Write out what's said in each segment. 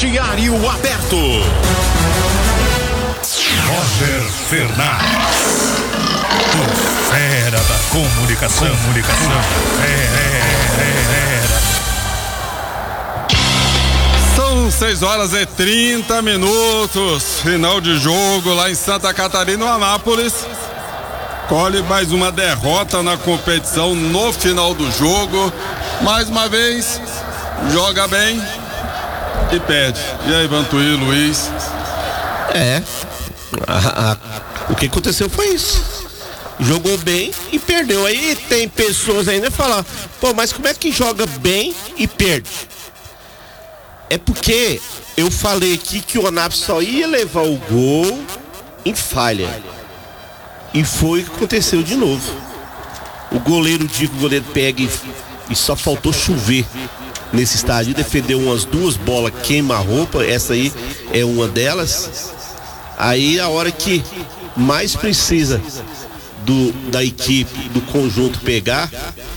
Vestiário aberto. Roger Fernandes, o fera da comunicação. São 6h30, final de jogo lá em Santa Catarina, no Anápolis. Colhe mais uma derrota na competição no final do jogo. Mais uma vez, joga bem e perde. E aí, Vantuí, Luiz? O que aconteceu foi isso. Jogou bem e perdeu. Aí tem pessoas ainda que falam, pô, mas como é que joga bem e perde? É porque eu falei aqui que o Anápolis só ia levar o gol em falha. E foi o que aconteceu de novo. O goleiro pega e só faltou chover nesse estádio. Defendeu umas 2 bolas queima-roupa. Essa aí é uma delas. Aí a hora que mais precisa da equipe, do conjunto pegar,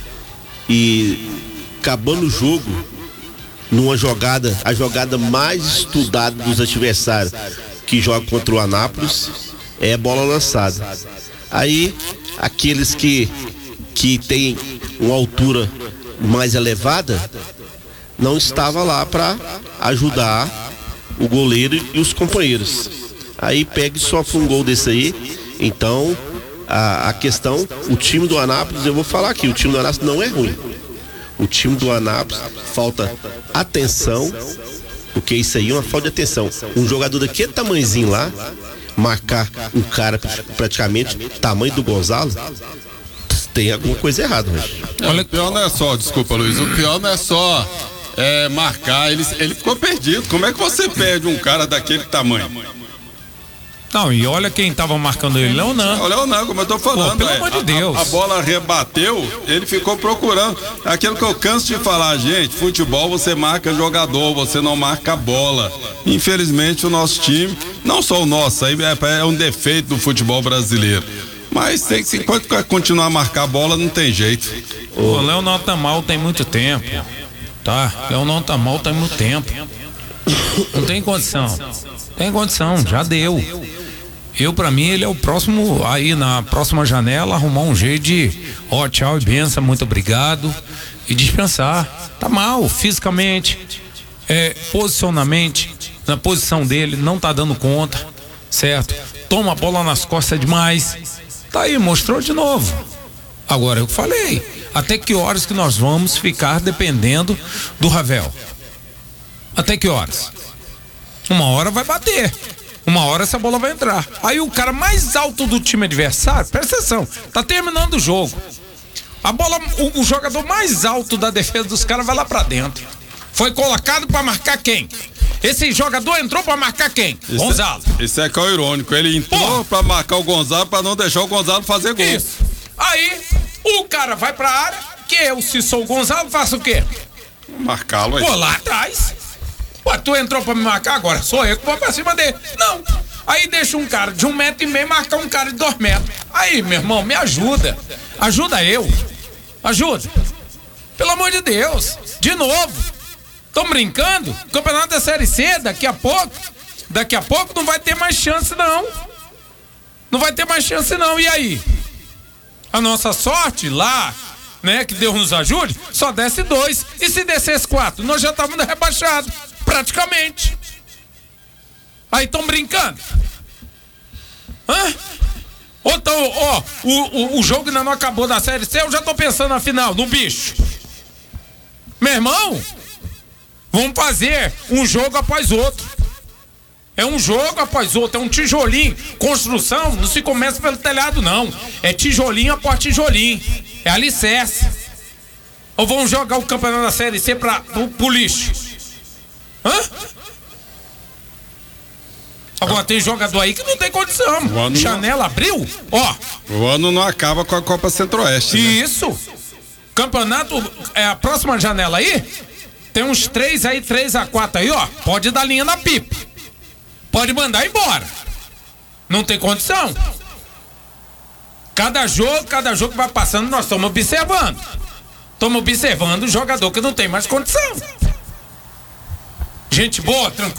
e acabando o jogo, numa jogada, a jogada mais estudada dos adversários que joga contra o Anápolis, é a bola lançada. Aí aqueles que tem uma altura mais elevada não estava lá para ajudar o goleiro e os companheiros. Aí pega e sofre um gol desse aí. Então a questão, o time do Anápolis, eu vou falar aqui, o time do Anápolis não é ruim. O time do Anápolis falta atenção, porque isso aí é uma falta de atenção. Um jogador daquele tamanhozinho lá marcar um cara praticamente tamanho do Gonzalo, tem alguma coisa errada, né? O pior não é só, desculpa, Luiz, o pior não é só marcar, ele ficou perdido. Como é que você perde um cara daquele tamanho? Não, e olha quem tava marcando ele, Leonan. O Leonan, como eu tô falando. Pô, pelo amor de Deus. A bola rebateu, ele ficou procurando. Aquilo que eu canso de falar, gente, futebol você marca jogador, você não marca bola. Infelizmente o nosso time, não só o nosso, aí é um defeito do futebol brasileiro. Mas tem que, enquanto continuar a marcar a bola, não tem jeito. O Leonan tá mal tem muito tempo. Tá? Leonan tá mal tem muito tempo. Não tem condição. Tem condição, já deu. Pra mim, ele é o próximo, aí na próxima janela, arrumar um jeito de tchau e benção, muito obrigado, e dispensar. Tá mal, fisicamente, posicionamento, na posição dele, não tá dando conta, certo? Toma a bola nas costas demais. Tá aí, mostrou de novo. Agora, eu falei, até que horas que nós vamos ficar dependendo do Ravel? Até que horas? Uma hora vai bater. Uma hora essa bola vai entrar. Aí o cara mais alto do time adversário, presta atenção, tá terminando o jogo. A bola, o jogador mais alto da defesa dos caras vai lá pra dentro. Foi colocado pra marcar quem? Esse jogador entrou pra marcar quem? Gonzalo. Isso é que é o irônico. Ele entrou pra marcar o Gonzalo pra não deixar o Gonzalo fazer gol. Isso. Aí o cara vai pra área, que eu, se sou o Gonzalo, faço o quê? Marcá-lo aí. Pô, lá atrás. Ué, tu entrou pra me marcar agora? Sou eu que vou pra cima dele. Não. Aí deixa um cara de 1,5 m marcar um cara de 2 metros. Aí, meu irmão, me ajuda. Ajuda eu. Ajuda. Pelo amor de Deus. De novo. Tão brincando? Campeonato da Série C, daqui a pouco não vai ter mais chance, não. Não vai ter mais chance, não. E aí? A nossa sorte lá, né, que Deus nos ajude, só desce 2. E se descesse 4? Nós já estávamos rebaixados. Praticamente. Aí estão brincando. Hã? Ou então, o jogo ainda não acabou na Série C, eu já tô pensando na final, no bicho. Meu irmão, vamos fazer um jogo após outro. É um jogo após outro, é um tijolinho. Construção não se começa pelo telhado, não. É tijolinho após tijolinho. É alicerce. Ou vamos jogar o campeonato da Série C pro lixo? Hã? Agora tem jogador aí que não tem condição. Janela abriu, O ano não acaba com a Copa Centro-Oeste. Isso. Né? Campeonato, a próxima janela aí, tem uns 3 a 4 aí, pode dar linha na pipa. Pode mandar embora. Não tem condição. Cada jogo que vai passando, nós estamos observando. Estamos observando o jogador que não tem mais condição. Gente boa, tranquilo.